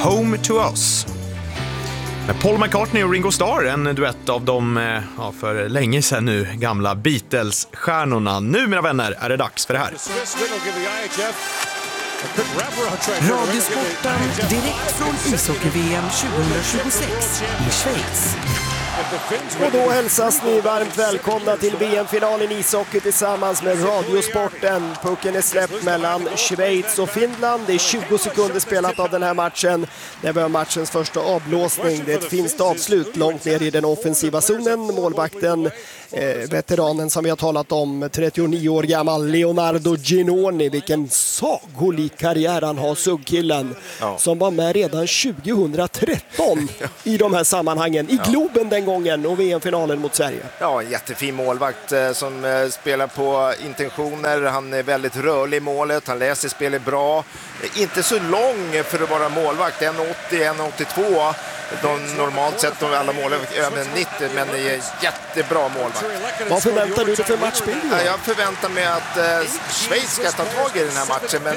Home to Us. Med Paul McCartney och Ringo Starr, en duett av de för länge sedan nu gamla Beatles-stjärnorna. Nu, mina vänner, är det dags för det här. Radiosporten direkt från ishockey-VM 2026 i Schweiz. Och då hälsas ni varmt välkomna till VM-finalen i ishockey tillsammans med Radiosporten. Pucken är släppt mellan Schweiz och Finland. Det är 20 sekunder spelat av den här matchen. Det var matchens första avblåsning. Det är ett finskt avslut långt ner i den offensiva zonen. Målvakten, veteranen som vi har talat om, 39 år gammal Leonardo Ginoni. Vilken sagolik karriär han har, suggkillen. Ja. Som var med redan 2013 i de här sammanhangen. I Globen den gången och VM-finalen mot Sverige. Ja, en jättefin målvakt som spelar på intentioner. Han är väldigt rörlig i målet. Han läser spelet bra. Inte så lång för att vara målvakt. 1,80, 1,82. Normalt sett de alla mål över 90, men det är jättebra målvakt. Vad förväntar du dig för matchbild? Jag förväntar mig att Schweiz ska ta tag i den här matchen, men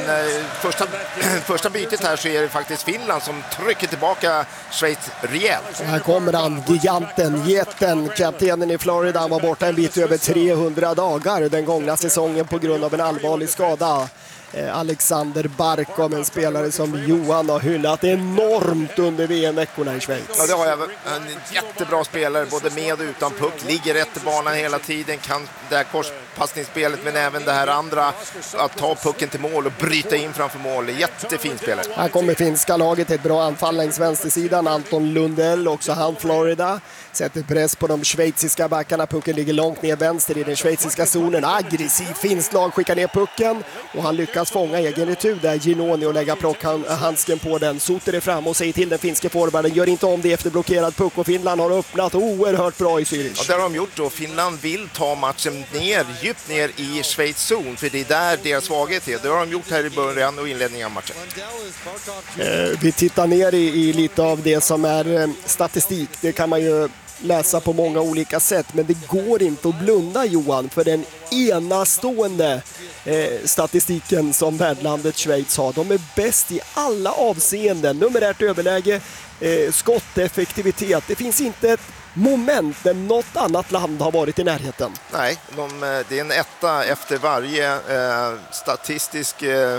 första bytet här så är det faktiskt Finland som trycker tillbaka Schweiz rejält. Här kommer han, giganten, jätten, kaptenen i Florida. Han var borta en bit över 300 dagar den gångna säsongen på grund av en allvarlig skada. Alexander Barkov, en spelare som Johan har hyllat enormt under VM-veckorna i Schweiz. Ja, det har jag. En jättebra spelare, både med och utan puck. Ligger rätt i banan hela tiden, kan det här korspassningsspelet, men även det här andra, att ta pucken till mål och bryta in framför mål. Jättefin spelare. Här kommer finska laget, ett bra anfall längs vänstersidan. Anton Lundell, också han Florida, sätter press på de schweiziska backarna. Pucken ligger långt ner vänster i den schweiziska zonen. Aggressiv finsk lag skickar ner pucken och han lyckas fånga egen retur där, Ginoni, och lägga handsken på den. Soter är fram och säger till den finska forwarden, gör inte om det efter blockerad puck, och Finland har öppnat oerhört bra i Zürich. Ja, det har de gjort då. Finland vill ta matchen djupt ner i Schweiz zon, för det är där deras svaghet är. Det har de gjort här i början och inledningen av matchen. Vi tittar ner i lite av det som är statistik. Det kan man ju läsa på många olika sätt, men det går inte att blunda, Johan, för den enastående statistiken som värdlandet Schweiz har. De är bäst i alla avseenden. Numerärt överläge, skotteffektivitet. Det finns inte ett moment där något annat land har varit i närheten. Nej, det är en etta efter varje statistisk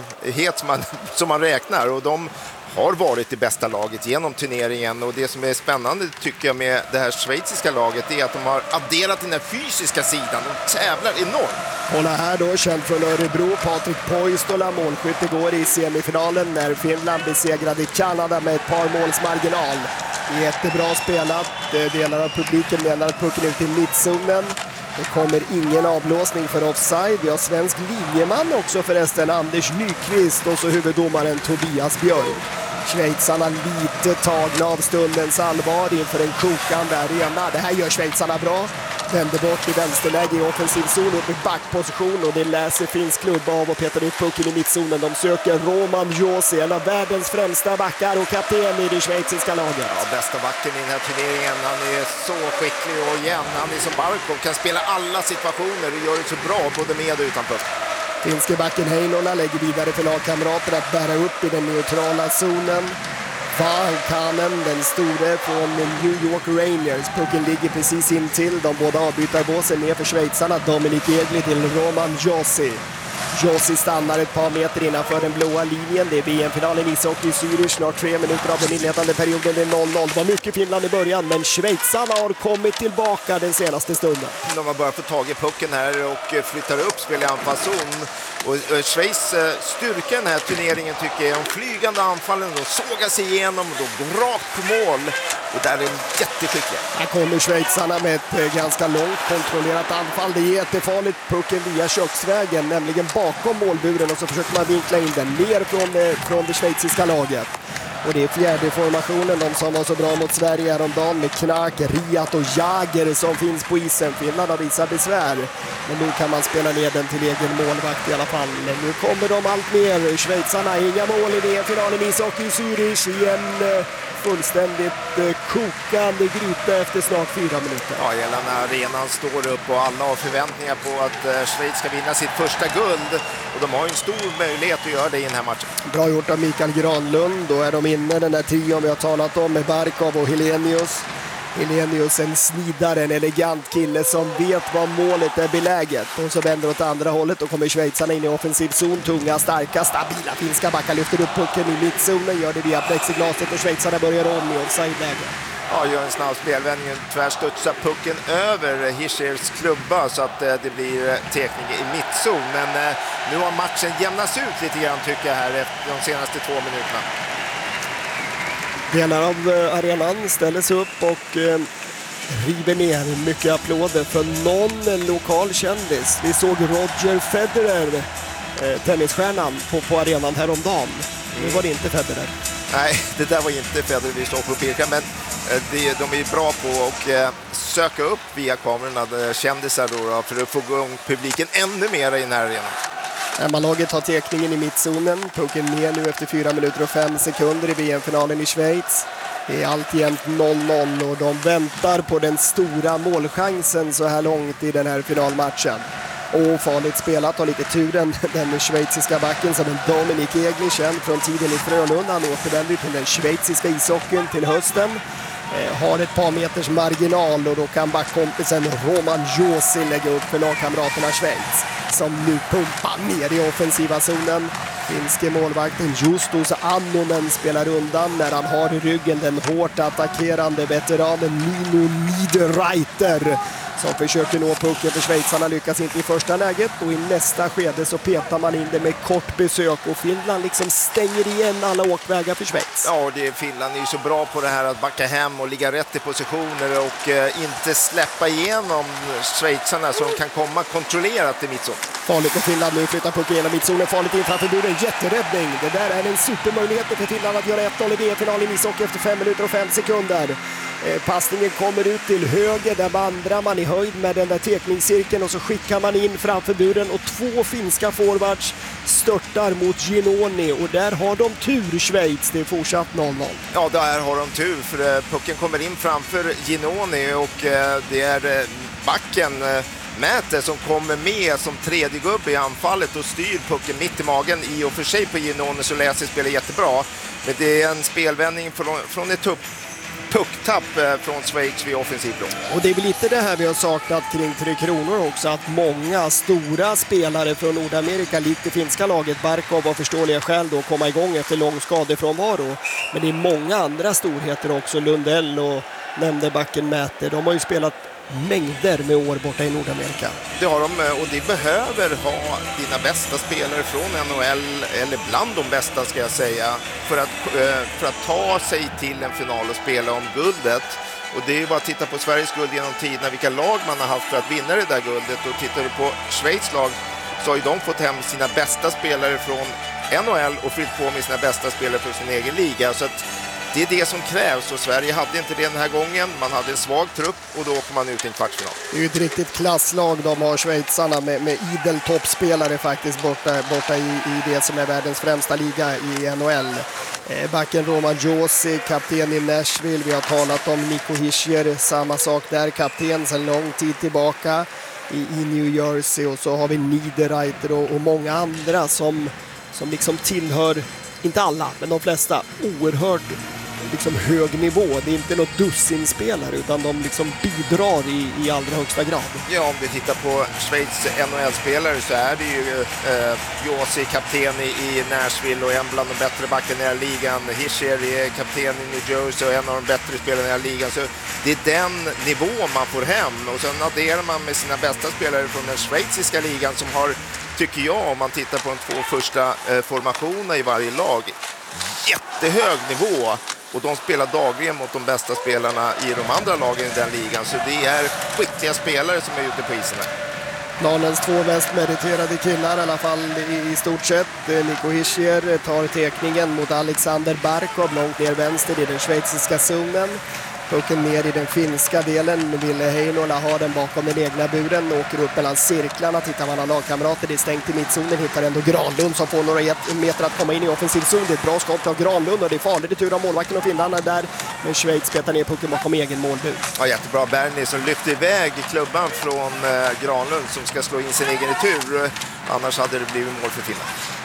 som man räknar, och de har varit det bästa laget genom turneringen. Och det som är spännande tycker jag med det här schweiziska laget är att de har adderat den här fysiska sidan. De tävlar enormt. Kolla här då, känd från Örebro, Patrik Poistola, målskytt igår i semifinalen när Finland besegrade Kanada med ett par måls marginal. Jättebra spelat. Delar av publiken menar att pucken ut i mittzonen. Det kommer ingen avblåsning för offside. Vi har svensk linjeman också förresten, Anders Nyqvist, och så huvuddomaren Tobias Björk. Schweizarna lite tagna av stundens allvar inför en kokande arena. Det här gör schweizarna bra. Vänder bort i vänsterläge i offensiv zon upp i backposition, och det läser finsk klubb av och petar ut pucken i mittzonen. De söker Roman Josi, en av världens främsta backar och kapten i det schweiziska laget. Ja, bästa backen i den här turneringen. Han är så skicklig, och igen, han är som Barkov, kan spela alla situationer och gör det så bra både med och utan puck. Finske backen Heinola lägger vidare för lagkamrater att bära upp i den neutrala zonen. Valkanen, den store från New York Rangers. Pucken ligger precis in till de båda avbytarbåsen ner för schweizarna. Dominic Egli till Roman Josi. Josi stannar ett par meter innanför den blåa linjen. Det är VM-finalen i ishockey i Zürich. Snart 3 minuter av den inledande perioden. Det är 0-0. Det var mycket Finland i början, men schweizarna har kommit tillbaka den senaste stunden. De har börjat få tag i pucken här och flyttar upp spel i anfallszon. Och Schweiz styrka den här turneringen tycker jag är de flygande anfallen. De sågar sig igenom och de går rakt på mål. Och där är de jätteskickliga. Här kommer schweizarna med ett ganska långt kontrollerat anfall. Det är jättefarligt, pucken via köksvägen, nämligen bakom målburen, och så försöker man vinkla in den ner från det schweiziska laget. Och det är fjärde formationen, de som var så bra mot Sverige häromdagen med Knack, Riat och Jager som finns på isen. Finland har visat besvär, men nu kan man spela ner den till egen målvakt i alla fall. Nu kommer de allt mer. Schweizarna, inga mål i VM-finalen i ishockey i Zürich i en fullständigt kokande gryta efter snart 4 minuter. Ja, hela den här arenan står upp och alla har förväntningar på att Schweiz ska vinna sitt första guld. Och de har ju en stor möjlighet att göra det i den här matchen. Bra gjort av Mikael Granlund. Då är de inne, den där trion vi har talat om med Barkov och Helenius. Helenius, en snidare, en elegant kille som vet var målet är beläget. Och så vänder åt andra hållet och kommer schweizarna in i offensiv zon. Tunga, starka, stabila finska backar lyfter upp pucken i mittzonen. Gör det via plexiglaset och schweizarna börjar om i offside-läge. Ja, gör en snabb spelvändning, tvärstudsar pucken över Hirschiers klubba så att det blir tekning i mittzon. Men nu har matchen jämnats ut lite grann tycker jag här efter de senaste 2 minuterna. Delar av arenan ställer sig upp och river ner. Mycket applåder för någon lokal kändis. Vi såg Roger Federer, tennisstjärnan, på arenan häromdagen. Nu var det inte Federer. Nej, det där var inte Federer vi såg på Pirka, men de är bra på att söka upp via kamerorna kändisar då, för att få igång publiken ännu mer i den här arenan. Hemmalaget har tekningen i mittzonen. Pucken ner nu efter 4 minuter och 5 sekunder i VM-finalen i Schweiz. Det är alltjämt 0-0 och de väntar på den stora målchansen så här långt i den här finalmatchen. Och farligt spelat, har lite turen den schweiziska backen som en Dominik Egli, känd från tiden i Frölunda. Han återvänder till den schweiziska ishockeyn till hösten. Har ett par meters marginal och då kan backkompisen Roman Josi lägga upp för lagkamraterna Schweiz, som nu pumpar ner i offensiva zonen. Finske målvakten Justus Annonen spelar undan när han har i ryggen den hårt attackerande veteranen Nino Niederreiter som försöker nå pucken för schweizarna, lyckas inte i första läget och i nästa skede så petar man in det med kort besök och Finland liksom stänger igen alla åkvägar för Schweiz. Ja, Finland är ju så bra på det här att backa hem och ligga rätt i positioner och inte släppa igenom schweizarna som kan komma kontrollerat i mittzon. Farligt för Finland nu, flyttar pucken genom mittzonen, farligt inframför buren, jätteräddning. Det där är en supermöjlighet för Finland att göra 1-0 i VM-finalen i ishockey efter 5 minuter och 5 sekunder. Passningen kommer ut till höger, där vandrar man i höjd med den där tekningscirkeln och så skickar man in framför buren och 2 finska forwards störtar mot Ginoni och där har de tur Schweiz, det är fortsatt 0-0. Ja, där har de tur för pucken kommer in framför Ginoni och det är backen Mäte som kommer med som tredje gubbe i anfallet och styr pucken mitt i magen. I och för sig på Ginoni så läser spelar jättebra, men det är en spelvändning från ett pucktapp från Schweiz vid offensiv blå. Och det är väl lite det här vi har saknat kring Tre Kronor också, att många stora spelare från Nordamerika, likt det finska laget, Barkov av förståeliga skäl då komma igång efter lång skadefrånvaro. Men det är många andra storheter också, Lundell och nämnde backen Mäte. De har ju spelat mängder med år borta i Nordamerika. Det har de, och de behöver ha dina bästa spelare från NHL, eller bland de bästa ska jag säga, för att ta sig till en final och spela om guldet. Och det är ju bara att titta på Sveriges guld genom tiderna, vilka lag man har haft för att vinna det där guldet. Och tittar du på Schweiz lag så har ju de fått hem sina bästa spelare från NHL och fyllt på med sina bästa spelare för sin egen liga. Så att det är det som krävs och Sverige hade inte det den här gången. Man hade en svag trupp och då åker man ut i en kvartsfinal. Det är ju ett riktigt klasslag de har, schweizarna, med idel toppspelare faktiskt borta i det som är världens främsta liga i NHL. Backen Roman Josi, kapten i Nashville. Vi har talat om Nico Hischier, samma sak där, kapten sedan lång tid tillbaka i New Jersey. Och så har vi Niederreiter och många andra som liksom tillhör, inte alla, men de flesta, oerhört liksom hög nivå. Det är inte något dussinspelare utan de liksom bidrar i allra högsta grad. Ja, om vi tittar på Schweiz NHL-spelare så är det ju Josi, kapten i Nashville och en bland de bättre backen i den här ligan. Hischier är kapten i New Jersey och en av de bättre spelarna i den här ligan. Så det är den nivå man får hem och sen adderar man med sina bästa spelare från den schweiziska ligan som har, tycker jag, om man tittar på de 2 första formationerna i varje lag, jättehög nivå. Och de spelar dagligen mot de bästa spelarna i de andra lagen i den ligan. Så det är skickliga spelare som är ute på isen här. Planens 2 mest meriterade killar i alla fall i stort sett. Nico Hischier tar tekningen mot Alexander Barkov långt ner vänster i den schweiziska zonen. Pucken ner i den finska delen. Ville Heinola har den bakom den egna buren. Åker upp mellan cirklarna. Tittar man av lagkamrater. Det är stängt i mittzonen. Hittar ändå Granlund som får några meter att komma in i offensiv zon. Det är ett bra skott av Granlund och det är farligt i tur av målvakten och Finland där. Men Schweiz petar ner pucken bakom egen målbur. Ja, jättebra. Bernie som lyfter iväg klubban från Granlund som ska slå in sin egen retur. Annars hade det blivit mål för Finland.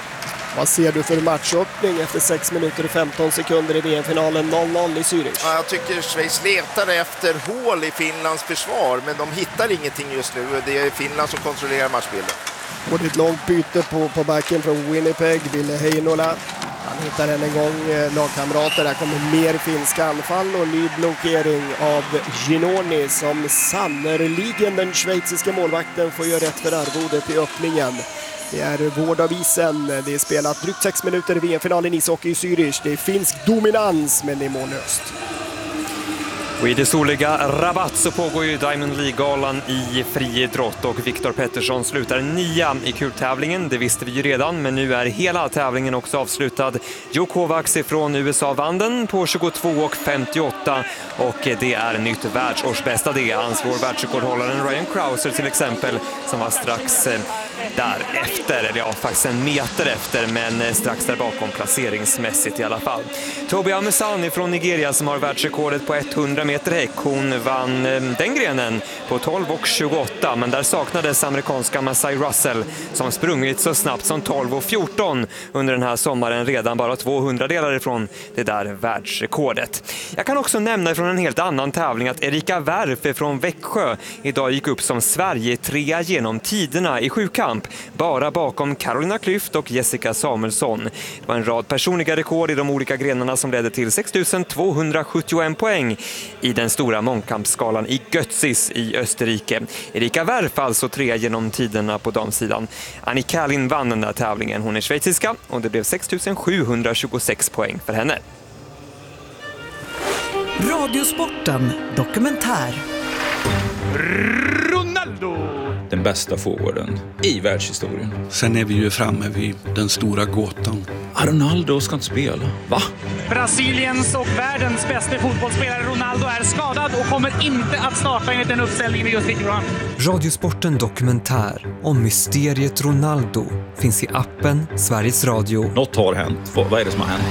Vad ser du för matchöppning efter 6 minuter och 15 sekunder i VM-finalen 0-0 i Zürich? Ja, jag tycker Schweiz letar efter hål i Finlands försvar, men de hittar ingenting just nu. Det är Finland som kontrollerar matchbilden. Och det är ett långt byte på backen från Winnipeg, Ville Heinola. Han hittar en gång lagkamrater. Där kommer mer finska anfall och ny blockering av Ginoni som sannoliken den schweiziska målvakten får göra rätt för arvodet i öppningen. Det är vård av isen. Det är spelat drygt 6 minuter i VM-finalen ishockey i Zürich. Det är finsk dominans, men det är mållöst. Och i det soliga Rabat så pågår ju Diamond League-galan i friidrott och Viktor Pettersson slutar 9 i kultävlingen. Det visste vi ju redan, men nu är hela tävlingen också avslutad. Joe Kovacs från USA vann den på 22,58 och det är nytt världsårsbästa. Det ansvar världsrekordhållaren Ryan Crouser till exempel som var strax därefter, eller ja, faktiskt en meter efter, men strax där bakom placeringsmässigt i alla fall. Tobi Amusani från Nigeria som har världsrekordet på 100 meter häck, hon vann den grenen på 12,28, men där saknades amerikanska Masai Russell som sprungit så snabbt som 12,14 under den här sommaren, redan bara 200 delar ifrån det där världsrekordet. Jag kan också nämna från en helt annan tävling att Erika Werf från Växjö idag gick upp som Sverige 3 genom tiderna i sjukamp, bara bakom Carolina Klüft och Jessica Samuelsson. Det var en rad personliga rekord i de olika grenarna som ledde till 6.271 poäng i den stora mångkampsskalan i Götzis i Österrike. Erika Werf alltså 3 genom tiderna på damsidan. Annie Kalin vann den där tävlingen. Hon är schweiziska och det blev 6.726 poäng för henne. Radiosporten dokumentär. Ronaldo! Den bästa forwarden i världshistorien. Sen är vi ju framme vid den stora gåtan. Ronaldo ska inte spela. Va? Brasiliens och världens bästa fotbollsspelare Ronaldo är skadad och kommer inte att starta enligt den uppställningen vi just fick ifrån. Radiosporten dokumentär om mysteriet Ronaldo finns i appen Sveriges Radio. Något har hänt. Vad är det som har hänt?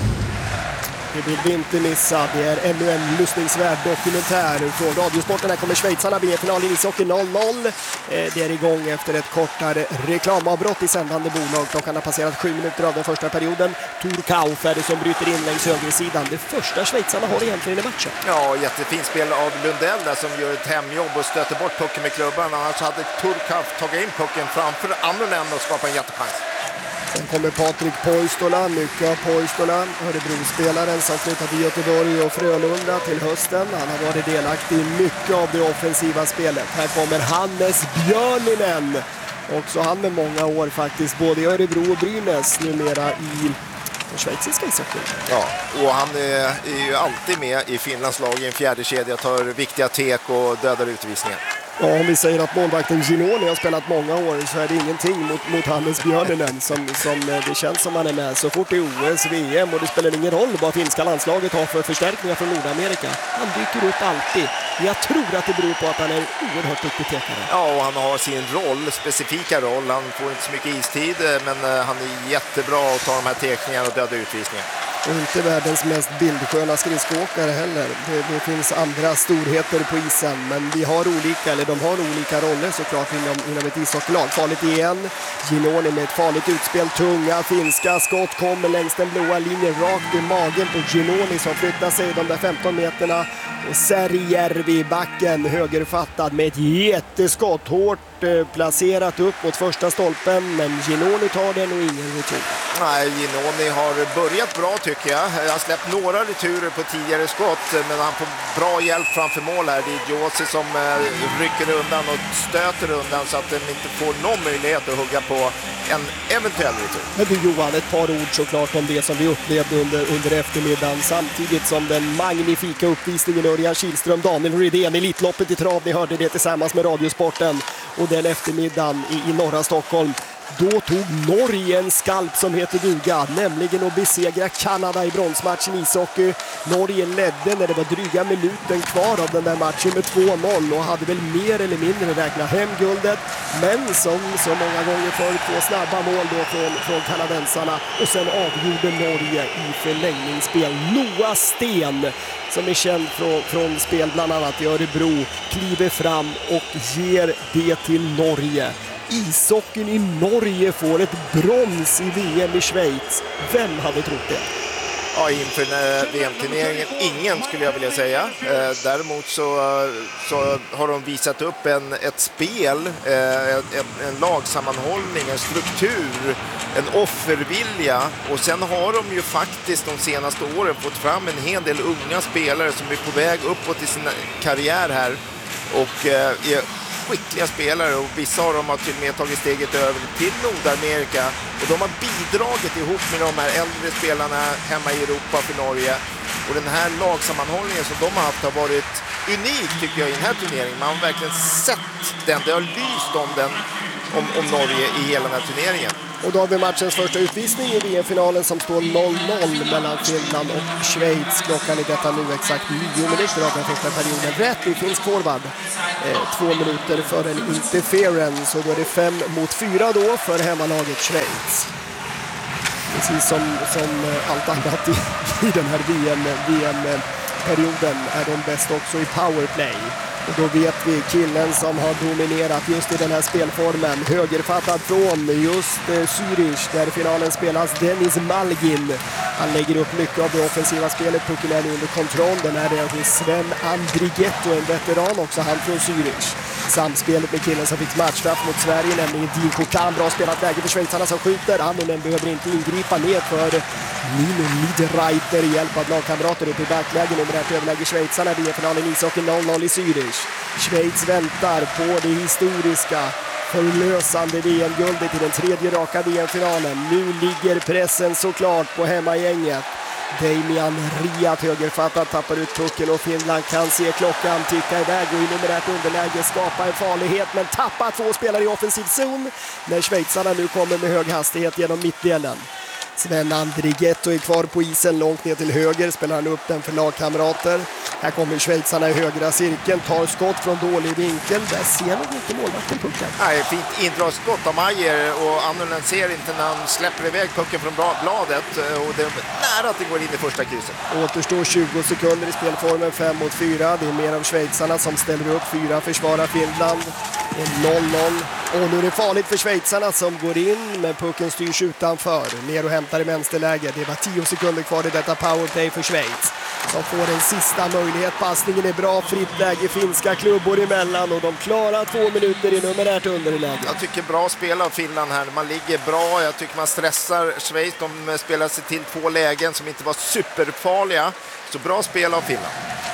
Det vill vi inte missa. Det är ännu en lyssningsvärd dokumentär från Radiosporten. Här kommer schweizarna, VM-final i ishockey 0-0. Det är igång efter ett kortare reklamavbrott i sändande bolag. Klockan har passerat 7 minuter av den första perioden. Tor Kauf är det som bryter in längs högersidan. Det första schweizarna har egentligen i matchen. Ja, jättefint spel av Lundell där som gör ett hemjobb och stöter bort pucken med klubban. Annars hade Tor Kauf tagit in pucken framför Annunen och skapat en jättechans. Sen kommer Patrik Poistola, mycket av Poistola, Örebro-spelaren som flyttat till Göteborg och Frölunda till hösten. Han har varit delaktig i mycket av det offensiva spelet. Här kommer Hannes Björninen, också han med många år faktiskt, både i Örebro och Brynäs, numera i den schweiziska ishockeyn. Ja, och han är ju alltid med i Finlands lag i en fjärde kedja, tar viktiga tek och dödar utvisningen. Ja, om vi säger att målvakten Ginoni har spelat många år så är det ingenting mot Hannes Björninen som det känns som han är med så fort det är OS, VM, och det spelar ingen roll vad finska landslaget har för förstärkningar från Nordamerika. Han dyker upp alltid. Jag tror att det beror på att han är oerhört duktig tekare. Ja, och han har sin roll, specifika roll. Han får inte så mycket istid, men han är jättebra att ta de här tekningarna och döda utvisningar. Och inte världens mest bildsköna skridskoåkare heller. Det finns andra storheter på isen, men de har olika roller såklart inom ett ishockeylag. Farligt igen, Ginoni med ett farligt utspel, tunga finska skott kommer längs den blåa linjen rakt i magen på Ginoni som flyttar sig de där 15 meterna. Och Särijärvi, backen, högerfattad med ett jätteskott, hårt placerat upp mot första stolpen, men Ginoni tar den och ingen retur. Nej, Ginoni har börjat bra tycker jag. Han har släppt några returer på tidigare skott, men han får bra hjälp framför mål här. Det är Josi som rycker undan och stöter undan så att den inte får någon möjlighet att hugga på en eventuell retur. Men du Johan, ett par ord såklart om det som vi upplevde under eftermiddagen, samtidigt som den magnifika uppvisningen Örjan Kihlström, Daniel Rydén, Elitloppet i trav, ni hörde det tillsammans med Radiosporten, och den eftermiddagen i norra Stockholm. Då tog Norge en skalp som heter duga, nämligen att besegra Kanada i bronsmatchen i ishockey. Norge ledde när det var dryga minuten kvar av den där matchen med 2-0 och hade väl mer eller mindre räknat hem guldet. Men som så många gånger förut, 2 snabba mål då från kanadensarna, och sen avgjorde Norge i förlängningsspel. Noah Sten, som är känd från spel bland annat i Örebro, kliver fram och ger det till Norge. ishockeyn i Norge får ett brons i VM i Schweiz. Vem hade trott det? Ja, inför VM-turneringen ingen skulle jag vilja säga. Däremot så har de visat upp ett spel, en lagsammanhållning, en struktur, en offervilja. Och sen har de ju faktiskt de senaste åren fått fram en hel del unga spelare som är på väg uppåt i sin karriär här. Och är skickliga spelare, och vissa av dem har till och med tagit steget över till Nordamerika, och de har bidragit ihop med de här äldre spelarna hemma i Europa för Norge, och den här lagsammanhållningen som de har haft har varit unik tycker jag i den här turneringen. Man har verkligen sett den, det har lyst om den, om Norge i hela den här turneringen. Och då har vi matchens första utvisning i VM-finalen som står 0-0 mellan Finland och Schweiz. Klockan i detta nu exakt 9 minuter av den första perioden. Rätt i finsk forward. 2 minuter för en interference, och då är det 5-4 då för hemmalaget Schweiz. Precis som allt annat i den här VM-perioden är de bäst också i powerplay. Och då vet vi killen som har dominerat just i den här spelformen. Högerfattad från just Zürich där finalen spelas, Dennis Malgin. Han lägger upp mycket av det offensiva spelet. Pucken är under kontroll. Den är det hos Sven Andrigetto, en veteran också, han från Zürich. Samspelet med killen som fick matchstraff mot Sverige, nämligen Dinko Kahn. Bra spelat läge för schweizarna som skjuter. Annonen behöver inte ingripa ner för Nino Niederreiter. Hjälp av lagkamrater upp i backläge. Nummer 1 överläge schweizarna. VM-finalen ishockey 0-0 i Zürich. Schweiz väntar på det historiska förlösande VM-guldet i den 3:e raka VM-finalen. Nu ligger pressen såklart på hemmagänget. Damian Riat högerfattat tappar ut pucken, och Finland kan se klockan ticka iväg och i nummer 1 underläge skapa en farlighet, men tappar 2 spelare i offensiv zon när schweizarna nu kommer med hög hastighet genom mittdelen. Sven Andrigetto är kvar på isen långt ner till höger, spelar han upp den för lagkamrater. Här kommer schweizarna i högra cirkeln, tar skott från dålig vinkel. Där ser nog inte målvakten pucken. Nej, fint indragsskott av Majer, och Annonen ser inte när han släpper iväg pucken från bladet, och det är nära att det går in i första krysset. Återstår 20 sekunder i spelformen, 5-4. Det är mer av schweizarna som ställer upp, 4 försvarar Finland. 0-0. Och nu är det farligt för schweizarna som går in, men pucken styrs utanför. Ner och hämtar i vänsterläge. Det var 10 sekunder kvar i detta powerplay för Schweiz, som får en sista möjlighet. Passningen är bra, fritt läge, finska klubbor emellan, och de klarar 2 minuter i nummer 1 underläge. Jag tycker bra spel av Finland här. Man ligger bra, jag tycker man stressar Schweiz. De spelar sig till 2 lägen som inte var superfarliga. Så bra spel av Finland.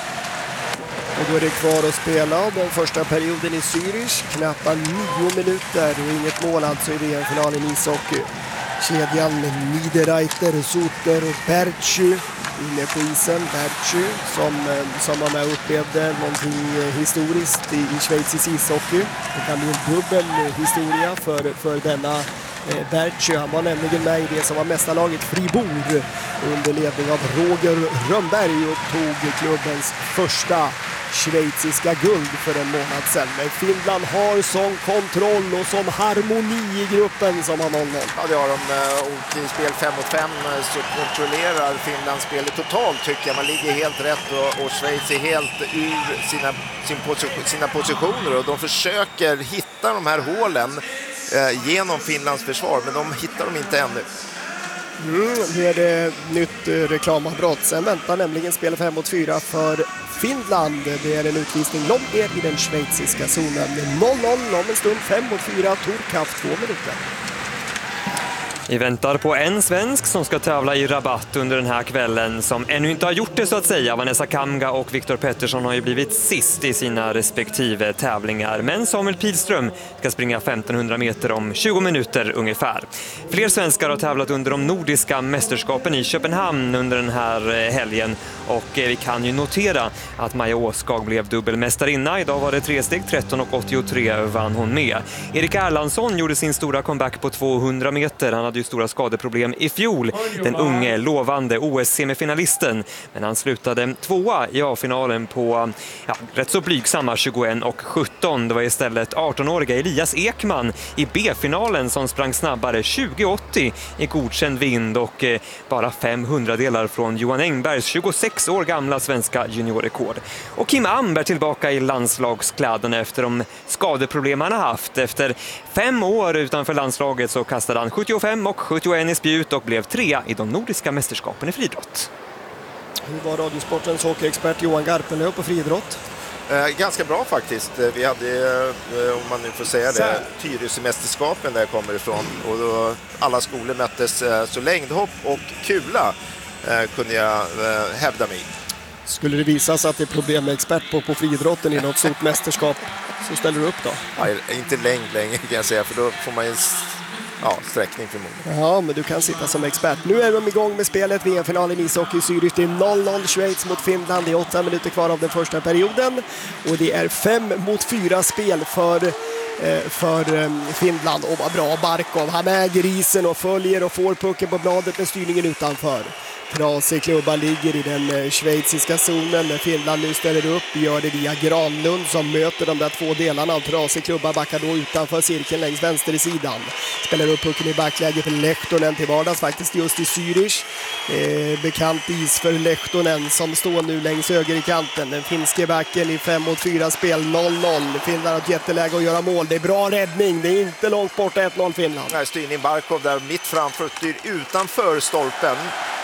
Och då är det kvar att spela den första perioden i Zürich. Knappt 9 minuter och inget mål alltså i VM-finalen i ishockey. Kedjan Niederreiter, Suter och Bertschu inne på isen. Bertschu som var med och upplevde någonting historiskt i schweizisk ishockey. Det kan bli en dubbel historia för denna Bertschu. Han var nämligen med i det som var mästarlaget Fribourg under ledning av Roger Rönnberg och tog klubbens första schweiziska guld för en månad sedan. Men Finland har sån kontroll och som harmoni i gruppen som har 0-0. Ja, det har de. Och i spel 5-5 så kontrollerar Finland spelet totalt, tycker jag. Man ligger helt rätt, och Schweiz är helt ur sina positioner, och de försöker hitta de här hålen genom Finlands försvar, men de hittar dem inte ännu. Nu är det nytt reklamavbrott. Sen väntar nämligen spel 5-4 för Finland. Det är en utvisning långt ner i den schweiziska zonen. 0-0 om en stund, 5-4, Torkaff 2 minuter. Vi väntar på en svensk som ska tävla i Rabat under den här kvällen, som ännu inte har gjort det så att säga. Vanessa Kamga och Viktor Pettersson har ju blivit sist i sina respektive tävlingar. Men Samuel Pilström ska springa 1500 meter om 20 minuter ungefär. Fler svenskar har tävlat under de nordiska mästerskapen i Köpenhamn under den här helgen. Och vi kan ju notera att Maja Åskag blev dubbelmästarinna. Idag var det 3 steg, 13,83 vann hon med. Erik Erlandsson gjorde sin stora comeback på 200 meter. Han hade ju ju stora skadeproblem i fjol. Den unge, lovande OS-semifinalisten. Men han slutade 2:a i A-finalen på rätt så blygsamma 21:17. Det var istället 18-åriga Elias Ekman i B-finalen som sprang snabbare 20:80 i godkänd vind och bara 500-delar från Johan Engbergs 26 år gamla svenska juniorrekord. Och Kim Amber tillbaka i landslagskläderna efter de skadeproblem han har haft. Efter 5 år utanför landslaget så kastade han 75 och 71 i spjut och blev 3 i de nordiska mästerskapen i friidrott. Hur var Radiosportens hockeyexpert Johan Garpenlöv på friidrott? Ganska bra faktiskt. Vi hade, om man nu får säga det, Tyresö-mästerskapen där jag kommer ifrån. Och då alla skolor möttes, så längdhopp och kula kunde jag hävda mig. Skulle det visas att det är problem med expert på friidrotten i något stort mästerskap, så ställer du upp då? Ja, inte längd längre kan jag säga, för då får man ju sträckning förmodligen. Ja, men du kan sitta som expert. Nu är de igång med spelet. VM-finalen i ishockey i Zürich. Det är 0-0 Schweiz mot Finland. Det är 8 minuter kvar av den första perioden. Och det är 5-4 spel för Finland. Och vad bra Barkov. Han äger isen och följer och får pucken på bladet med styrningen utanför. Trasig klubba ligger i den schweiziska zonen när Finland nu ställer upp, gör det via Granlund som möter de där två delarna av trasig klubba, backar då utanför cirkeln längs vänstersidan. Spelar upp pucken i backläge för Lehtonen till vardags faktiskt just i Zürich. Bekant is för Lehtonen som står nu längs höger i kanten. Den finske backen i 5-4 spel 0-0. Finland har ett jätteläge att göra mål. Det är bra räddning, det är inte långt borta 1-0 Finland. Nej, styrning Barkov där mitt framför, styr utanför stolpen.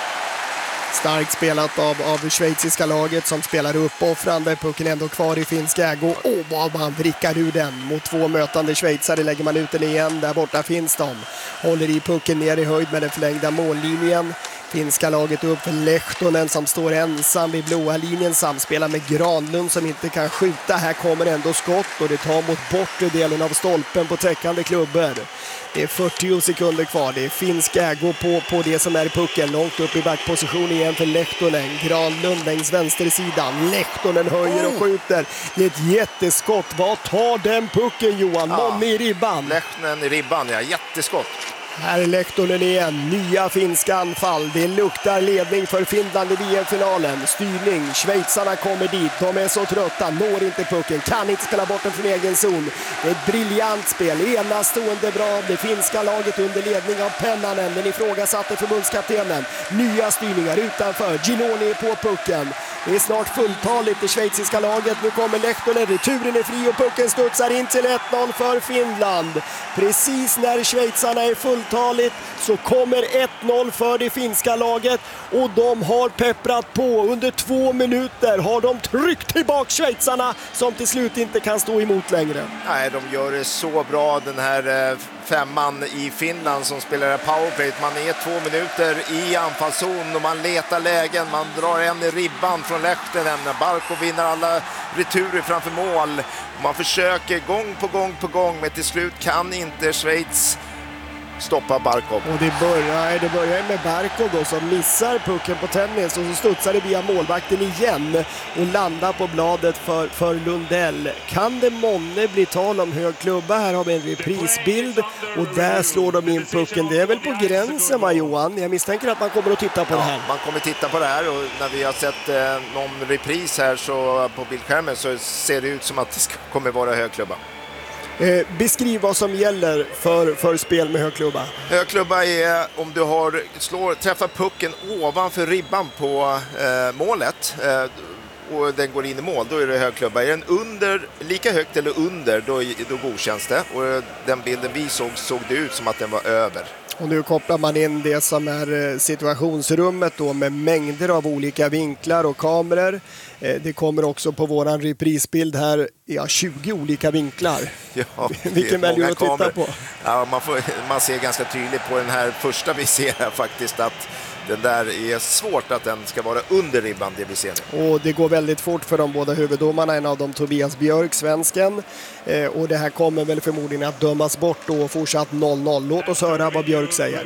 Starkt spelat av schweiziska laget som spelar uppoffrande. Pucken ändå kvar i finsk ägo. Vad man vrickar ur den. Mot 2 mötande schweizare lägger man ut den igen. Där borta finns de. Håller i pucken ner i höjd med den förlängda mållinjen. Finska laget upp för Lehtonen som står ensam vid blåa linjen. Samspelar med Granlund som inte kan skjuta. Här kommer ändå skott och det tar mot bortre delen av stolpen på täckande klubbor. Det är 40 sekunder kvar. Det är finsk ägo på det som är pucken. Långt upp i backposition igen för Lehtonen. Granlund längs vänstersidan. Lehtonen höjer och skjuter. Det är ett jätteskott. Vad tar den pucken Johan? Månne i ribban. Lehtonen i ribban, ja. Jätteskott. Här är Lehtonen igen. Nya finska anfall. Det luktar ledning för Finland i VM-finalen. Styrning. Schweizarna kommer dit. De är så trötta. Når inte pucken. Kan inte spela bort den från egen zon. Det är ett briljant spel. Enastående bra. Det finska laget under ledning av Pennanen. Den ifrågasatte förbundskaptenen. Nya styrningar utanför. Ginoni är på pucken. Det är snart fulltaligt i schweiziska laget. Nu kommer Lehtonen. Returen är fri och pucken studsar in till 1-0 för Finland. Precis när schweizarna är fulltaligt så kommer 1-0 för det finska laget. Och de har pepprat på. Under 2 minuter har de tryckt tillbaka schweizarna som till slut inte kan stå emot längre. Nej, de gör det så bra, den här femman i Finland som spelar powerplay. Man är 2 minuter i anfallszon och man letar lägen. Man drar en i ribban från Lehtonen. Barkov vinner alla returer framför mål. Man försöker gång på gång, men till slut kan inte Schweiz stoppa Barkov. Och det börjar med Barkov då som missar pucken på tennis och så studsar det via målvakten igen och landar på bladet för Lundell. Kan det månne bli tal om hög klubba? Här har vi en reprisbild och där slår de in pucken. Det är väl på gränsen va Johan? Jag misstänker att man kommer att titta på det här. Man kommer titta på det här och när vi har sett någon repris här så på bildskärmen så ser det ut som att det kommer vara hög klubba. Beskriv vad som gäller för spel med högklubba. Högklubba är om du träffar pucken ovanför ribban på målet och den går in i mål, då är det högklubba. Är den lika högt eller under, då godkänns det. Och den bilden vi såg det ut som att den var över. Och nu kopplar man in det som är situationsrummet då med mängder av olika vinklar och kameror. Det kommer också på våran reprisbild här 20 olika vinklar. Ja, vilken väljer du att titta på? Ja, man ser ganska tydligt på den här första vi ser här faktiskt att den där är svårt att den ska vara under ribban, det vi ser nu. Och det går väldigt fort för de båda huvuddomarna, en av dem Tobias Björk, svensken. Och det här kommer väl förmodligen att dömas bort då och fortsatt 0-0. Låt oss höra vad Björk säger.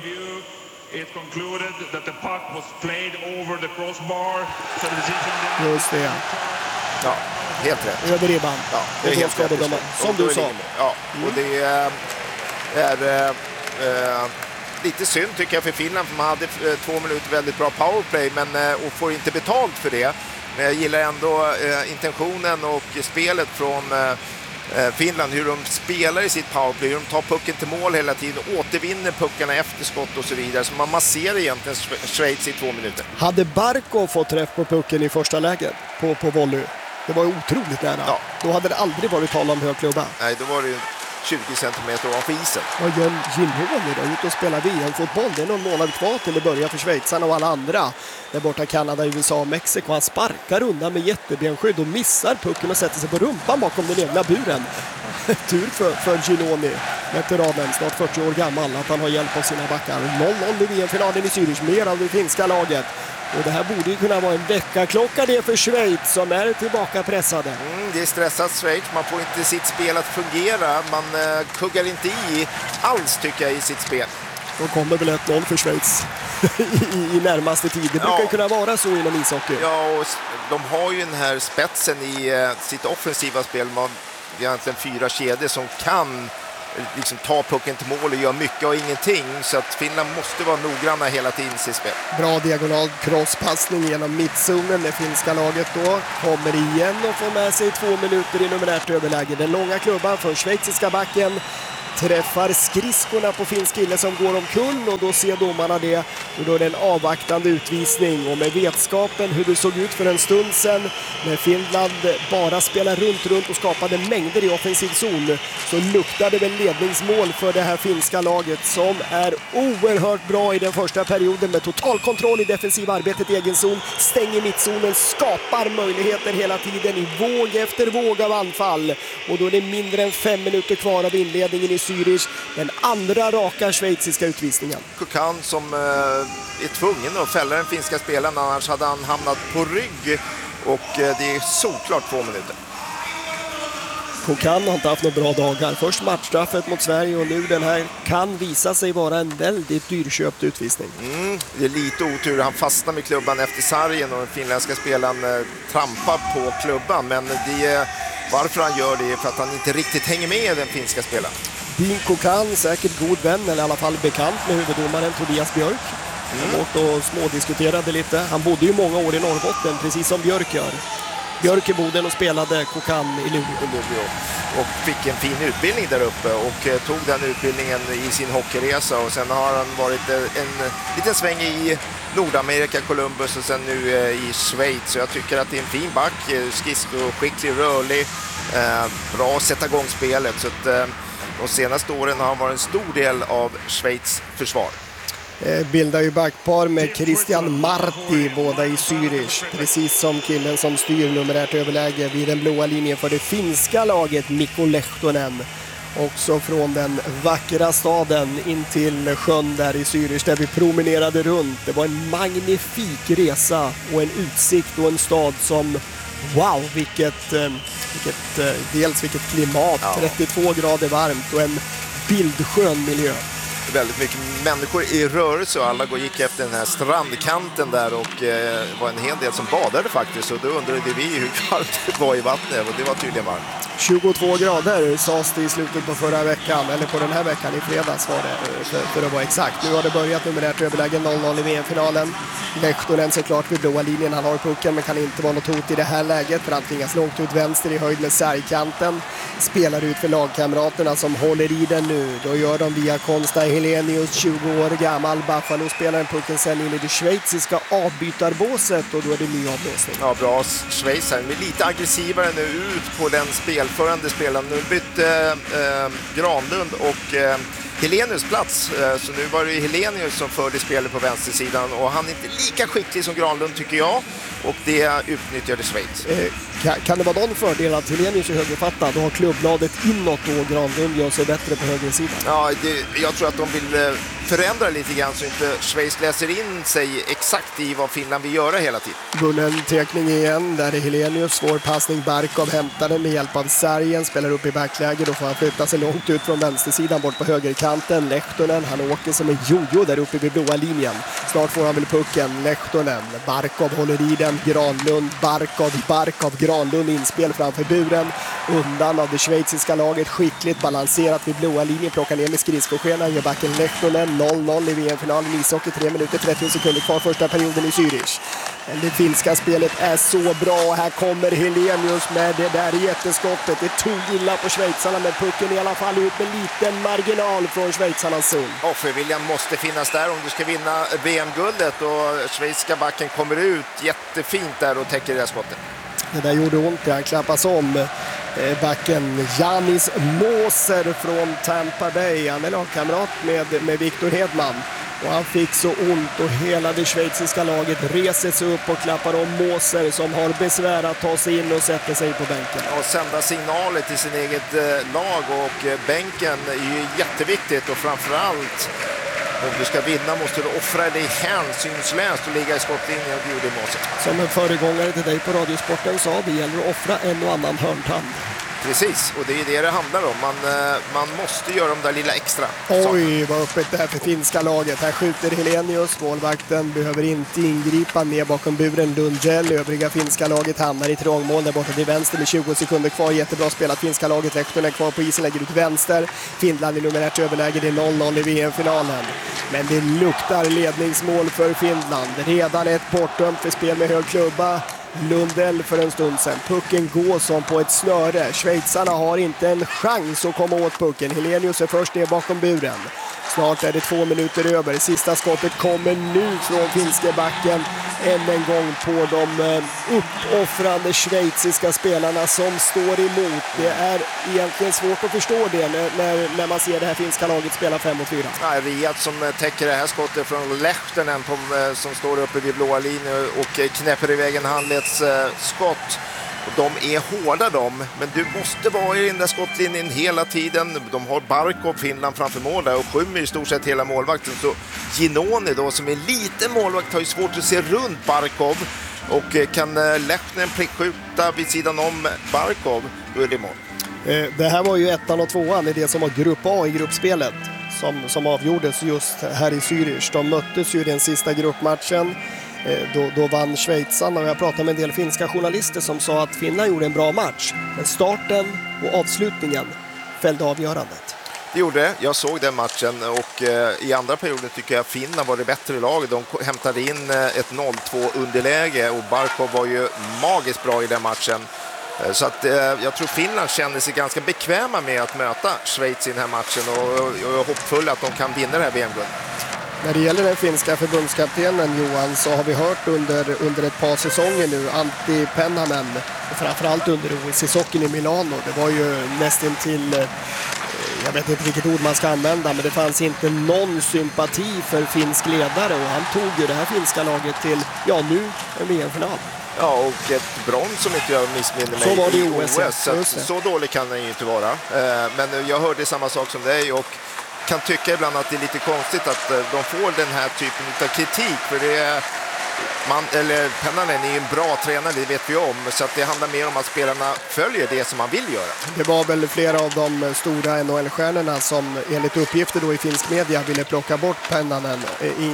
Just det. Ja, helt rätt. Över ribban. Ja, det är helt rätt. Som du sa. Ja, och det är lite synd tycker jag för Finland, för man hade 2 minuter väldigt bra powerplay och får inte betalt för det. Men jag gillar ändå intentionen och spelet från Finland, hur de spelar i sitt powerplay, hur de tar pucken till mål hela tiden, återvinner puckarna efter skott och så vidare. Så man masserar egentligen Schweiz i 2 minuter. Hade Barkov fått träff på pucken i första läget på volley, det var ju otroligt nära. Ja. Då hade det aldrig varit tal om hög klubba. Nej, då var det 20 centimeter ovanför isen. Vad gör Gilhoven idag? Ut och spelar VM-fotboll. Det är någon månad kvar till det börjar för schweizarna och alla andra. Där borta Kanada, USA och Mexiko. Han sparkar undan med jättebenskydd och missar pucken och sätter sig på rumpan bakom den egna buren. Tur för Giloni, veteranen, snart 40 år gammal, att han har hjälp av sina backar. 0-0 i VM-finalen i Zürich, mer av det finska laget. Och det här borde ju kunna vara en väckarklocka det för Schweiz som är tillbaka pressade. Det är stressat Schweiz, man får inte sitt spel att fungera. Man kuggar inte i alls tycker jag i sitt spel. Då kommer väl 1-0 för Schweiz i närmaste tid. Det brukar kunna vara så inom ishockey. Ja, och de har ju den här spetsen i sitt offensiva spel. Man har egentligen 4 kedjor som kan liksom ta pucken till mål och gör mycket och ingenting, så att Finland måste vara noggranna hela tiden i sitt spel. Bra diagonal crosspassning genom mittzonen. Det finska laget då kommer igen och får med sig 2 minuter i numerärt överläge. Den långa klubban för schweiziska backen träffar skridskorna på finsk kille som går omkull, och då ser domarna det, och då är det en avvaktande utvisning. Och med vetskapen hur det såg ut för en stund sedan när Finland bara spelar runt och skapade mängder i offensiv zon, så luktade väl ledningsmål för det här finska laget som är oerhört bra i den första perioden med total kontroll i defensiv arbetet i egen zon, stänger mittzonen, skapar möjligheter hela tiden i våg efter våg av anfall, och då är det mindre än 5 minuter kvar av inledningen i Zürich, den andra raka schweiziska utvisningen. Kokan som är tvungen att fälla den finska spelaren, annars hade han hamnat på rygg, och det är såklart 2 minuter. Kokan har inte haft några bra dagar. Först matchstraffet mot Sverige och nu den här kan visa sig vara en väldigt dyrköpt utvisning. Det är lite otur. Han fastnar med klubban efter sargen och den finländska spelaren trampar på klubban, men det är varför han gör det är för att han inte riktigt hänger med den finska spelaren. Dean Kokan, säkert god vän eller i alla fall bekant med huvuddomaren Tobias Björk. Och smådiskuterade lite. Han bodde ju många år i Norrbotten, precis som Björk gör. Björk i Boden och spelade Kokan i Luleå. Och fick en fin utbildning där uppe och tog den utbildningen i sin hockeyresa, och sen har han varit en liten sväng i Nordamerika, Columbus, och sen nu i Schweiz. Så jag tycker att det är en fin back, skridskoskicklig, rörlig, bra att sätta igång spelet. Så att de senaste åren har han varit en stor del av Schweiz försvar. Bildar ju backpar med Christian Marti, båda i Zürich. Precis som killen som styr numerärt överläge vid den blåa linjen för det finska laget, Mikko Lehtonen. Också från den vackra staden in till sjön där i Zürich där vi promenerade runt. Det var en magnifik resa och en utsikt och en stad som, wow, vilket klimat, 32 grader varmt och en bildskön miljö. Väldigt mycket människor i rörelse och alla gick efter den här strandkanten där, och det var en hel del som badade faktiskt, och då undrade vi hur kallt det var i vattnet, och det var tydligen varmt. 22 grader sades det i slutet på förra veckan, eller på den här veckan i fredags var det för att vara exakt. Nu har det börjat numerärt överläge 0-0 i VM-finalen. Lehtonen såklart vid blåa linjen, han har pucken men kan inte vara något hot i det här läget för han tvingas långt ut vänster i höjd med sargkanten. Spelar ut för lagkamraterna som håller i den nu. Då gör de via Konsta Helenius, 20 år gammal. Buffalo spelar en pucken sen in i det schweiziska avbytarbåset, och då är det ny avblåsning. Ja, bra Schweiz här. De är lite aggressivare nu ut på den spelförande spelaren. Nu bytte Granlund och Helenius plats, så nu var det Helenius som förde spelet på vänstersidan, och han är inte lika skicklig som Granlund tycker jag, och det utnyttjade Schweiz. Kan det vara någon fördel att Helenius är högerfattad? Då har klubbladet inåt och Granlund gör sig bättre på högersidan. Ja, jag tror att de vill förändra lite grann så inte Schweiz läser in sig exakt i vad Finland vill göra hela tiden. Bunnen tekning igen, där är Helenius, svår passning, Barkov hämtar den med hjälp av sargen, spelar upp i backläge, då får han flytta sig långt ut från vänstersidan bort på högerkanten. Lehtonen, han åker som en jojo där uppe vid blåa linjen. Snart får han väl pucken, Lehtonen, Barkov håller i den, Granlund, Barkov, Granlund inspel framför buren, undan av det schweiziska laget, skickligt balanserat vid blåa linjen, plockar ner med skridskoskenan, ger backen Lehtonen, 0-0 i VM-finalen i ishockey. 3 minuter 30 sekunder kvar första perioden i Zürich. Men det finska spelet är så bra. Här kommer Helenius med det där jätteskottet. Det tog illa på schweizarna, men pucken i alla fall ut med liten marginal från schweizarnas zon. Offerviljan måste finnas där om du ska vinna VM-guldet, och schweiziska backen kommer ut jättefint där och täcker det där skottet. Det där gjorde ont, han klappas om. Backen Janis Moser från Tampa Bay. Han är lagkamrat med Victor Hedman. Och han fick så ont och hela det schweiziska laget reser sig upp och klappar om Moser som har besvär att ta sig in och sätta sig på bänken. Och sända signaler till sin eget lag, och bänken är ju jätteviktigt, och framförallt om du ska vinna måste du offra dig hänsynslöst och ligga i skottlinjen, och det gjorde Moser. Som en föregångare till dig på Radiosporten sa, det gäller att offra en och annan hörntand. Precis, och det är det handlar om. Man måste göra de där lilla extra. Oj, vad öppet det här för finska laget. Här skjuter Helenius, målvakten behöver inte ingripa ner bakom buren. Lundgell, övriga finska laget hamnar i trångmål där borta till vänster med 20 sekunder kvar. Jättebra spelat finska laget. Lehtonen är kvar på isen, lägger ut vänster. Finland i numerärt överläge, det är 0-0 i VM-finalen. Men det luktar ledningsmål för Finland. Redan ett bortdömt för spel med hög klubba. Lundell för en stund sedan. Pucken går som på ett snöre. Schweizarna har inte en chans att komma åt pucken. Helenius är först ner bakom buren. Snart är det 2 minuter över. Sista skottet kommer nu från finska backen. Än en gång på de uppoffrande schweiziska spelarna som står emot. Det är egentligen svårt att förstå det när man ser det här finska laget spela 5-4. Ja, Riat som täcker det här skottet från Lehtonen som står uppe vid blåa linjen och knäpper iväg en handledsskott. De är hårda men du måste vara i den där skottlinjen hela tiden. De har Barkov, Finland framför mål där, och skymmer i stort sett hela målvakten. Så Ginoni då, som är liten målvakt, har ju svårt att se runt Barkov, och kan Lehtonen prickskjuta vid sidan om Barkov, då är det mål. Det här var ju 1:an och 2:an i det som var grupp A i gruppspelet som avgjordes just här i Zürich. De möttes ju i den sista gruppmatchen. Då vann schweizarna, och jag pratade med en del finska journalister som sa att Finland gjorde en bra match. Men starten och avslutningen fällde avgörandet. Det gjorde det. Jag såg den matchen, och i andra perioden tycker jag Finland var det bättre laget. De hämtade in ett 0-2 underläge, och Barkov var ju magiskt bra i den matchen. Så att jag tror Finland känner sig ganska bekväma med att möta Schweiz i den här matchen, och jag är hoppfull att de kan vinna det här VM-guldet. När det gäller den finska förbundskaptenen Johan, så har vi hört under ett par säsonger nu Antti Pennanen, och framförallt under OS-hockeyn i Milano. Det var ju nästan till, jag vet inte vilket ord man ska använda, men det fanns inte någon sympati för finsk ledare, och han tog ju det här finska laget till, nu en VM-final. Ja, och ett brons som inte jag missminner mig. Så var det i OS. Så dålig kan den ju inte vara. Men jag hörde samma sak som dig, och kan tycka ibland att det är lite konstigt att de får den här typen av kritik, för det är Pennanen är ju en bra tränare, det vet vi om, så att det handlar mer om att spelarna följer det som man vill göra. Det var väl flera av de stora NHL-stjärnorna som enligt uppgifter då i finsk media ville plocka bort Pennanen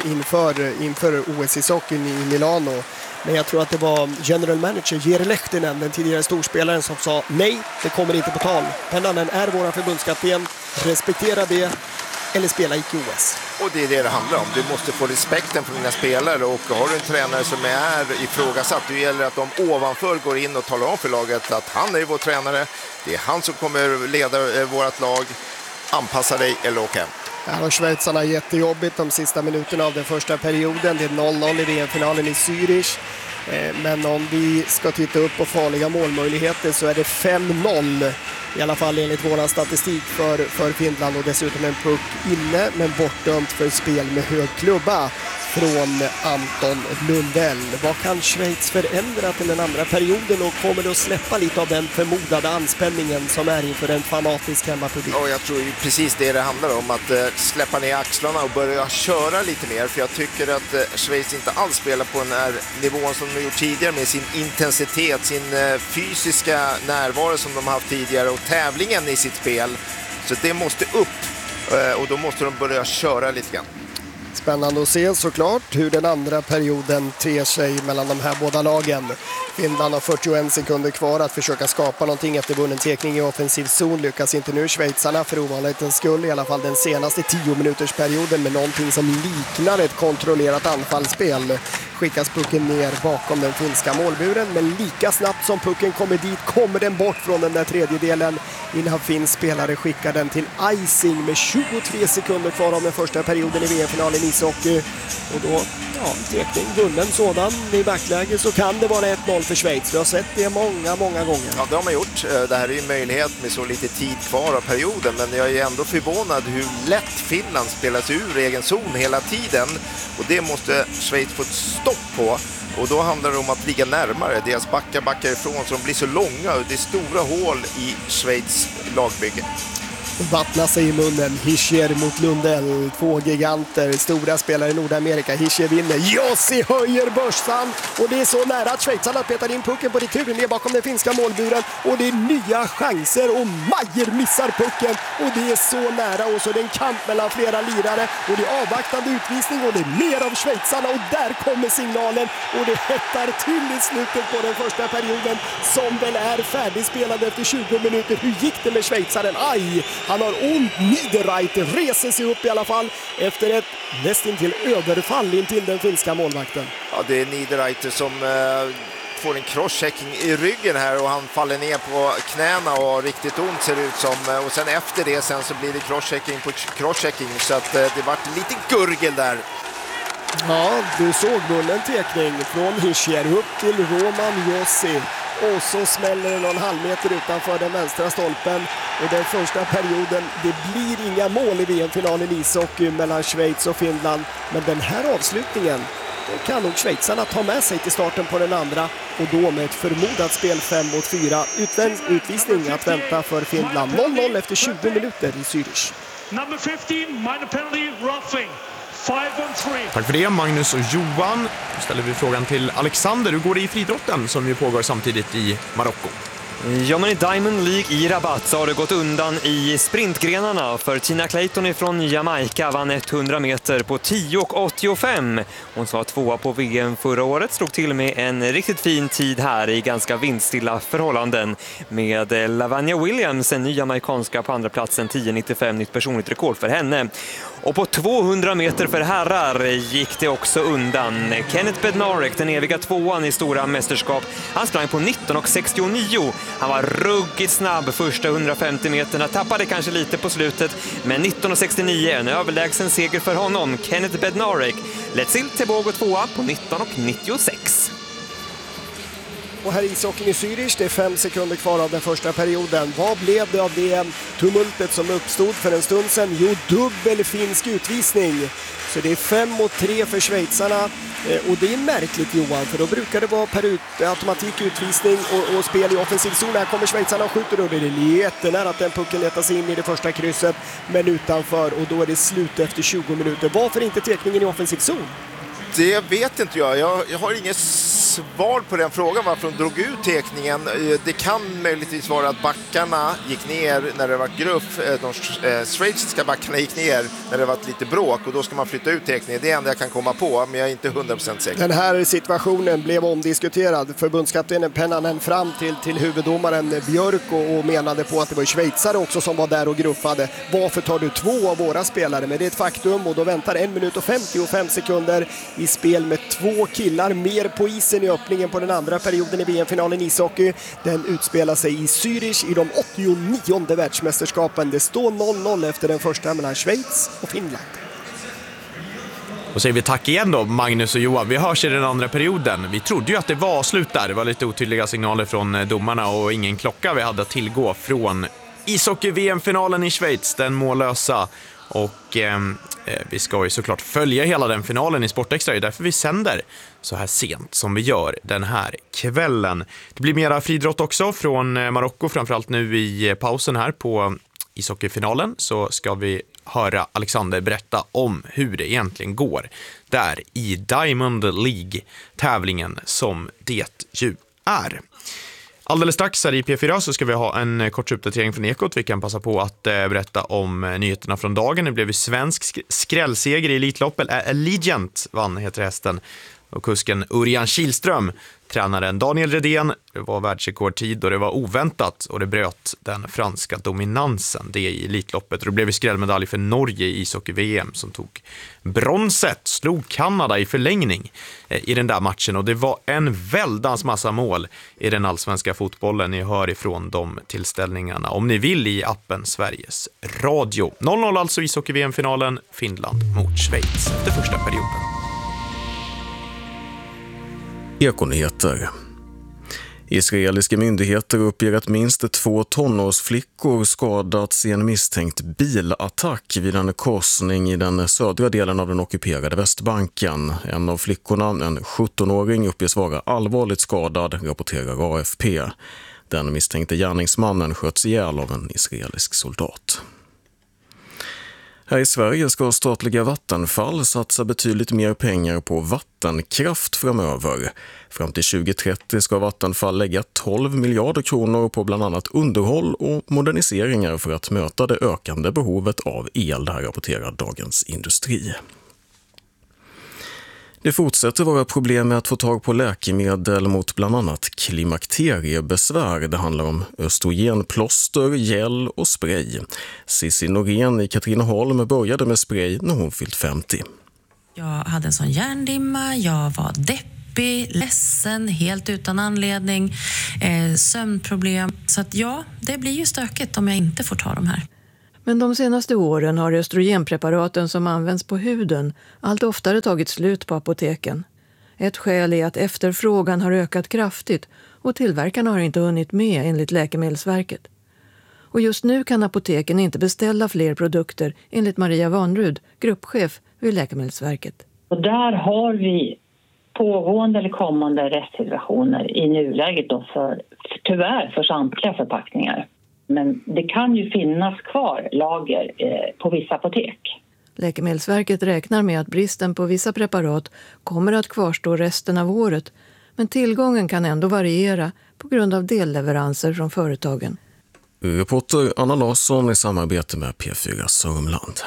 inför OS-hockeyn i Milano. Men jag tror att det var general manager Jere Lehtinen, den tidigare storspelaren, som sa nej, det kommer inte på tal. Pennanen är våra förbundskapten, respektera det eller spela icke OS. Och det är det handlar om. Du måste få respekten från dina spelare, och har du en tränare som är ifrågasatt, det gäller att de ovanför går in och talar om för laget att han är vår tränare, det är han som kommer leda vårt lag, anpassa dig eller åka hem. Här har schweizarna jättejobbigt de sista minuterna av den första perioden. Det är 0-0 i VM-finalen i Zürich. Men om vi ska titta upp på farliga målmöjligheter så är det 5-0. I alla fall enligt våran statistik för Finland, och dessutom en puck inne men bortdömt för spel med hög klubba från Anton Lundell. Vad kan Schweiz förändra till den andra perioden, och kommer det att släppa lite av den förmodade anspänningen som är inför en fanatisk hemmapublik? Ja, jag tror precis det handlar om, att släppa ner axlarna och börja köra lite mer, för jag tycker att Schweiz inte alls spelar på den här nivån som de gjort tidigare, med sin intensitet, sin fysiska närvaro som de har haft tidigare, och tävlingen i sitt spel. Så det måste upp, och då måste de börja köra lite grann. Spännande att se såklart hur den andra perioden ter sig mellan de här båda lagen. Finland har 41 sekunder kvar att försöka skapa någonting efter vunnen tekning i offensiv zon. Lyckas inte nu schweizarna för ovanlighetens skull, i alla fall den senaste 10 minuters perioden, med någonting som liknar ett kontrollerat anfallsspel. Skickas pucken ner bakom den finska målburen, men lika snabbt som pucken kommer dit kommer den bort från den där tredjedelen innan finns spelare skickar den till icing med 23 sekunder kvar av den första perioden i VM-finalen i ishockey. Och då, tekning vunnen sådan i backläge, så kan det vara 1-0 för Schweiz. Vi har sett det många gånger. Ja, det har man gjort. Det här är ju en möjlighet med så lite tid kvar av perioden, men jag är ändå förvånad hur lätt Finland spelas ur egen zon hela tiden, och det måste Schweiz få ett stopp på. Och då handlar det om att ligga närmare. Deras backar ifrån, så de blir så långa, och det är stora hål i Schweiz lagbygge. Vattnar sig i munnen. Hischier mot Lundell. 2 giganter. Stora spelare i Nordamerika. Hischier vinner. Jussi höjer börsan. Och det är så nära att schweizarna petar in pucken på retur ner bakom den finska målburen. Och det är nya chanser. Och Meier missar pucken. Och det är så nära. Och så är det en kamp mellan flera lirare. Och det är avvaktande utvisning. Och det är mer av schweizarna. Och där kommer signalen. Och det hettar till i slutet på den första perioden, som väl är färdigspelad efter 20 minuter. Hur gick det med schweizaren? Aj! Han har ont. Niederreiter reser sig upp i alla fall efter ett nästintill överfall in till den finska målvakten. Ja, det är Niederreiter som får en crosschecking i ryggen här, och han faller ner på knäna och har riktigt ont, ser det ut som. Och sen efter det så blir det crosschecking på crosschecking, så att det vart en liten gurgel där. Ja, du såg vunnen tekning från Hischier upp till Roman Jussi. Och så smäller det någon halvmeter utanför den vänstra stolpen. Och den första perioden, det blir inga mål i VM-finalen i ishockey mellan Schweiz och Finland. Men den här avslutningen, då kan nog schweizarna ta med sig till starten på den andra. Och då med ett förmodat spel 5-4. Utvisning att vänta för Finland. 0-0 efter 20 minuter i Zürich. Number 15, minor penalty, roughing. 5-on-3. Tack för det, Magnus och Johan. Nu ställer vi frågan till Alexander. Hur går det i friidrotten som ju pågår samtidigt i Marocko? Ja, men i Diamond League i Rabat så har det gått undan i sprintgrenarna, för Tina Clayton från Jamaica vann 100 meter på 10:85. Hon var 2:a på VM förra året, slog till med en riktigt fin tid här i ganska vindstilla förhållanden med Lavanya Williams, en ny jamaikanska, på andra platsen, 10:95, nytt personligt rekord för henne. Och på 200 meter för herrar gick det också undan. Kenneth Bednarek, den eviga 2:an i stora mästerskap, han sprang på 19:69. Han var ruggigt snabb första 150 meterna, tappade kanske lite på slutet, men 19:69, en överlägsen seger för honom. Kenneth Bednarek, Letsil Tebogo 2:a på 19:96. Och här i ishockeyn i Zürich, det är 5 sekunder kvar av den första perioden. Vad blev det av det tumultet som uppstod för en stund sedan? Jo, dubbel finsk utvisning. Så det är 5-3 för schweizarna. Och det är märkligt, Johan, för då brukar det vara per automatik utvisning och spel i offensiv zon. Här kommer schweizarna och skjuter, och det är jättenära att den pucken letar sig in i det första krysset, men utanför, och då är det slut efter 20 minuter. Varför inte tekningen i offensiv zon? Det vet inte jag. Jag har inget svar på den frågan varför de drog ut tekningen. Det kan möjligtvis vara att backarna gick ner när det var gruff. De schweiziska backarna gick ner när det var lite bråk, och då ska man flytta ut tekningen. Det är det enda jag kan komma på, men jag är inte 100% säker. Den här situationen blev omdiskuterad. Förbundskaptenen pennade fram till huvuddomaren Björk och menade på att det var schweizare också som var där och gruffade. Varför tar du 2 av våra spelare? Men det är ett faktum, och då väntar 1 minut och 55 sekunder i spel med 2 killar mer på isen i öppningen på den andra perioden i VM-finalen i ishockey. Den utspelar sig i Zürich i de 89:e världsmästerskapen. Det står 0-0 efter den första mellan Schweiz och Finland. Och säger vi tack igen då, Magnus och Johan. Vi hörs i den andra perioden. Vi trodde ju att det var slut där. Det var lite otydliga signaler från domarna och ingen klocka vi hade att tillgå från ishockey-VM-finalen i Schweiz, den mållösa. Och vi ska ju såklart följa hela den finalen i Sportextra. Det är därför vi sänder så här sent som vi gör den här kvällen. Det blir mera friidrott också från Marocko, framförallt nu i pausen här på ishockeyfinalen. Så ska vi höra Alexander berätta om hur det egentligen går där i Diamond League-tävlingen som det ju är. Alldeles strax här i P4 så ska vi ha en kort uppdatering från Ekot. Vi kan passa på att berätta om nyheterna från dagen. Det blev ju svensk skrällseger i Elitloppet. Allegiant vann, heter hästen. Och kusken Örjan Kihlström, tränaren Daniel Redén, det var världsrekordtid och det var oväntat och det bröt den franska dominansen, det i Elitloppet. Och det blev skrällmedalj för Norge i ishockey-VM som tog bronset, slog Kanada i förlängning i den där matchen och det var en väldans massa mål i den allsvenska fotbollen. Ni hör ifrån de tillställningarna om ni vill i appen Sveriges Radio. 0-0 alltså ishockey-VM-finalen, Finland mot Schweiz efter första perioden. Ekonyheter. Israeliska myndigheter uppger att minst 2 tonårsflickor skadats i en misstänkt bilattack vid en korsning i den södra delen av den ockuperade Västbanken. En av flickorna, en 17-åring, uppges vara allvarligt skadad, rapporterar AFP. Den misstänkte gärningsmannen sköts ihjäl av en israelisk soldat. Här i Sverige ska statliga Vattenfall satsa betydligt mer pengar på vattenkraft framöver. Fram till 2030 ska Vattenfall lägga 12 miljarder kronor på bland annat underhåll och moderniseringar för att möta det ökande behovet av el, det här rapporterar Dagens Industri. Det fortsätter vara problem med att få tag på läkemedel mot bland annat klimakteriebesvär. Det handlar om östrogenplåster, gel och spray. Cissi Norén i Katrineholm började med spray när hon fyllt 50. Jag hade en sån hjärndimma, jag var deppig, ledsen, helt utan anledning, sömnproblem. Så att ja, det blir ju stökigt om jag inte får ta de här. Men de senaste åren har östrogenpreparaten som används på huden allt oftare tagit slut på apoteken. Ett skäl är att efterfrågan har ökat kraftigt och tillverkarna har inte hunnit med enligt Läkemedelsverket. Och just nu kan apoteken inte beställa fler produkter enligt Maria Vanrud, gruppchef vid Läkemedelsverket. Och där har vi pågående eller kommande restsituationer i nuläget då tyvärr för samtliga förpackningar. Men det kan ju finnas kvar lager på vissa apotek. Läkemedelsverket räknar med att bristen på vissa preparat kommer att kvarstå resten av året. Men tillgången kan ändå variera på grund av delleveranser från företagen. Reporter Anna Larsson i samarbete med P4 Sörmland.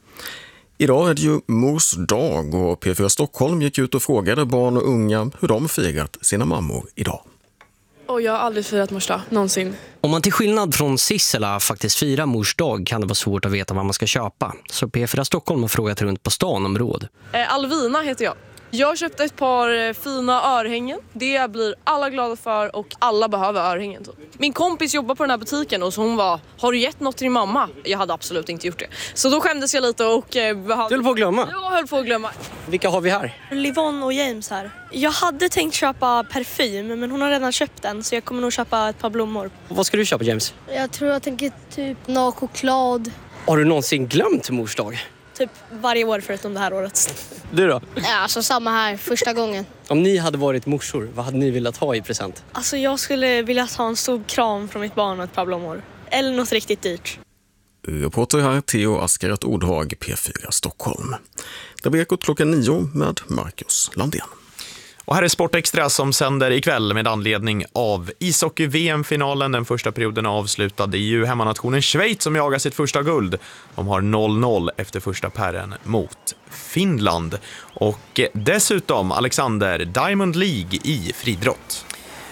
Idag är det ju Mors dag och P4 Stockholm gick ut och frågade barn och unga hur de firat sina mammor idag. Och jag har aldrig firat mors dag, någonsin. Om man till skillnad från Sissela faktiskt firar mors dag kan det vara svårt att veta vad man ska köpa. Så P4 Stockholm har frågat runt på stan om råd. Alvina heter jag. Jag köpte ett par fina örhängen. Det blir alla glada för och alla behöver örhängen. Min kompis jobbar på den här butiken och så hon var, har du gett något till din mamma? Jag hade absolut inte gjort det. Så då skämdes jag lite och... Du höll på att glömma? Jag höll på att glömma. Vilka har vi här? Livon och James här. Jag hade tänkt köpa parfym men hon har redan köpt den så jag kommer nog köpa ett par blommor. Och vad ska du köpa, James? Jag tror jag tänker typ någon choklad. Har du någonsin glömt mors dag? Typ varje år förutom det här året. Du då? Ja, alltså samma här, första gången. Om ni hade varit morsor, vad hade ni velat ha i present? Alltså jag skulle vilja ha en stor kram från mitt barn och ett par blommor. Eller något riktigt dyrt. Reporter här Theo Askaret Ordhag, P4 Stockholm. Det blir Ekot klockan 9 med Marcus Landén. Och här är Sportextra som sänder ikväll med anledning av ishockey-VM-finalen. Den första perioden är avslutad. Det är ju hemmanationen Schweiz som jagar sitt första guld. De har 0-0 efter första pären mot Finland. Och dessutom Alexander, Diamond League i friidrott.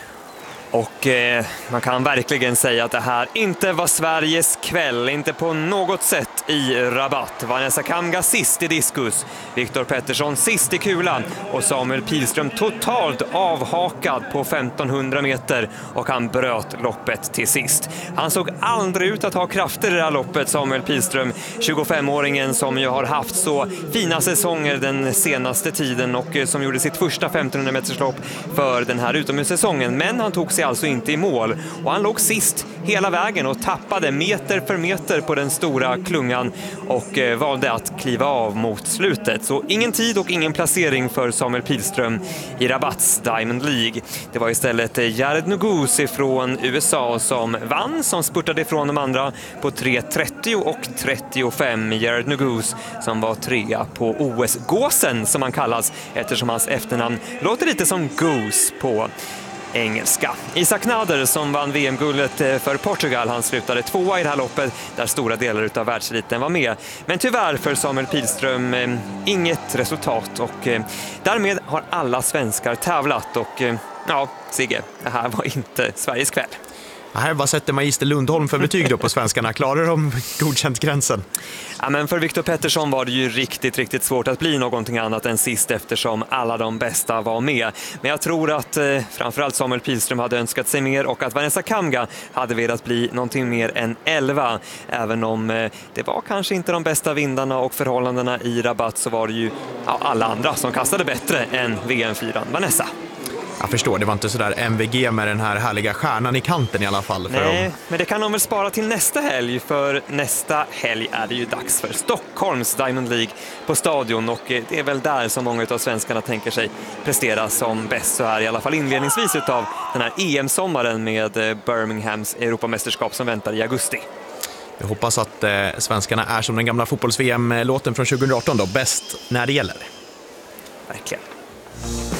Och man kan verkligen säga att det här inte var Sveriges kväll, inte på något sätt i Rabat. Vanessa Kamga sist i diskus, Viktor Pettersson sist i kulan och Samuel Pilström totalt avhakad på 1500 meter och han bröt loppet till sist. Han såg aldrig ut att ha krafter i det här loppet, Samuel Pilström, 25-åringen som ju har haft så fina säsonger den senaste tiden och som gjorde sitt första 1500 meterslopp för den här utomhussäsongen. Men han tog sig alltså inte i mål och han låg sist hela vägen och tappade meter för meter på den stora klungan och valde att kliva av mot slutet. Så ingen tid och ingen placering för Samuel Pilström i Rabats Diamond League. Det var istället Jared Nuguse från USA som vann, som spurtade ifrån de andra på 3.30 och 35. Jared Nuguse som var trea på OS-gåsen som han kallas eftersom hans efternamn låter lite som Goose på engelska. Isak Nader som vann VM-guldet för Portugal, han slutade 2:a i det här loppet där stora delar av världseliten var med. Men tyvärr för Samuel Pilström inget resultat och därmed har alla svenskar tävlat och ja, Sigge, det här var inte Sveriges kväll. Nej, vad sätter Magister Lundholm för betyg då på svenskarna? Klarar de godkänt gränsen? Ja, men för Viktor Pettersson var det ju riktigt svårt att bli någonting annat än sist eftersom alla de bästa var med. Men jag tror att framförallt Samuel Pilström hade önskat sig mer och att Vanessa Kamga hade velat bli någonting mer än 11. Även om det var kanske inte de bästa vindarna och förhållandena i Rabat så var det ju alla andra som kastade bättre än VM-4 Vanessa. Jag förstår, det var inte sådär MVG med den här härliga stjärnan i kanten i alla fall. Nej, men det kan de väl spara till nästa helg, för nästa helg är det ju dags för Stockholms Diamond League på Stadion och det är väl där som många av svenskarna tänker sig prestera som bäst så här i alla fall inledningsvis utav den här EM-sommaren med Birminghams Europamästerskap som väntar i augusti. Jag hoppas att svenskarna är som den gamla fotbolls-VM-låten från 2018 då, bäst när det gäller. Verkligen.